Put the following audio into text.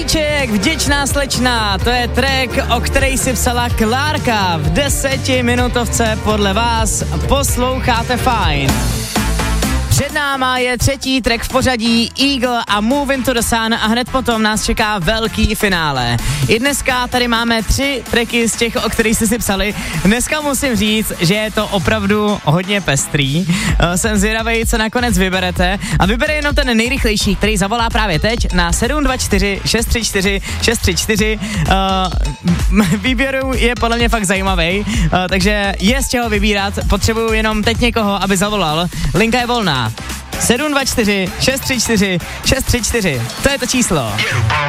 Strýček, Vděčná slečna, to je track, o který si psala Klárka. V 10minutovce podle vás posloucháte fajn. Před náma je třetí track v pořadí Eagle a Move Into the Sun a hned potom nás čeká velký finále. I dneska tady máme 3 tracky z těch, o kterých jste si psali. Dneska musím říct, že je to opravdu hodně pestrý. Jsem zvědavej, co nakonec vyberete. A vybere jenom ten nejrychlejší, který zavolá právě teď na 724 634 634. Výběru je podle mě fakt zajímavý, takže je z čeho vybírat. Potřebuju jenom teď někoho, aby zavolal. Linka je volná. 724 634 634. To je to číslo.